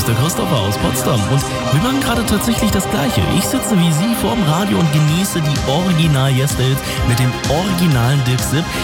ist der Christopher aus Potsdam und wir machen gerade tatsächlich das Gleiche. Ich sitze wie Sie vorm Radio und genieße die Original Yes Dates mit dem originalen Dirk Sipp.